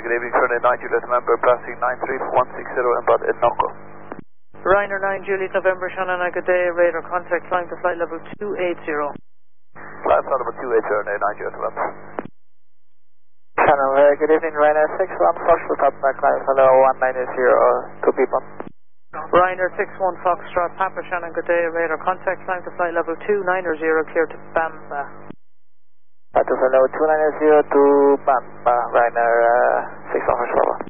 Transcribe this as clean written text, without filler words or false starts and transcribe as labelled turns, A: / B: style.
A: good evening, Sunday 9 Juliet November, passing 93160 in Bad Ednocco.
B: Ryanair 9 Juliet November, Shannon, good day, radar contact, flying to flight level 280.
A: Flight level 280, 9 Juliet November.
C: Shannon, very good evening, Ryanair 61 Foxtrot, back line hello 190, 2 people.
B: Ryanair 61 Foxtrot, Papa Shannon, good day, radar contact, flying to flight level 290, clear to Bamba.
C: To hello 290 to Bamba, Ryanair 61 Foxtrot.